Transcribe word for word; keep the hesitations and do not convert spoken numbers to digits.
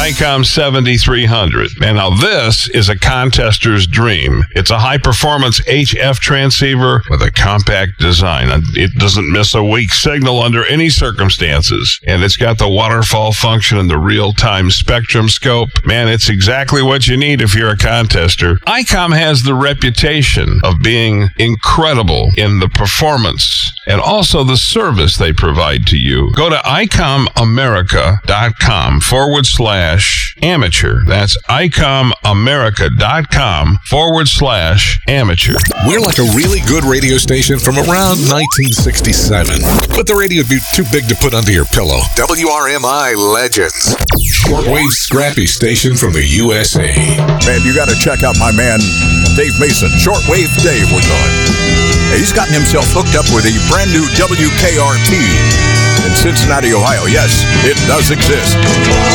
ICOM seventy-three hundred. And now this is a contester's dream. It's a high-performance H F transceiver with a compact design. It doesn't miss a weak signal under any circumstances. And it's got the waterfall function and the real-time spectrum scope. Man, it's exactly what you need if you're a contester. ICOM has the reputation of being incredible in the performance and also the service they provide to you. Go to icomamerica.com forward slash amateur. That's icomamerica.com forward slash amateur. We're like a really good radio station from around nineteen sixty-seven. But the radio would be too big to put under your pillow. W R M I Legends. Shortwave scrappy station from the U S A. Man, you got to check out my man, Dave Mason. Shortwave Dave, we're going. He's gotten himself hooked up with a brand new W K R T in Cincinnati, Ohio. Yes, it does exist.